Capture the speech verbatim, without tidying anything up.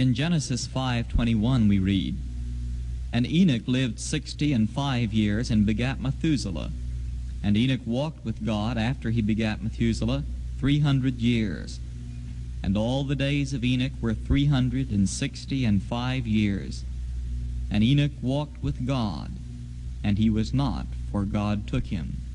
In Genesis five twenty-one we read, And Enoch lived sixty and five years, and begat Methuselah. And Enoch walked with God after he begat Methuselah three hundred years. And all the days of Enoch were three hundred and sixty and five years. And Enoch walked with God, and he was not, for God took him.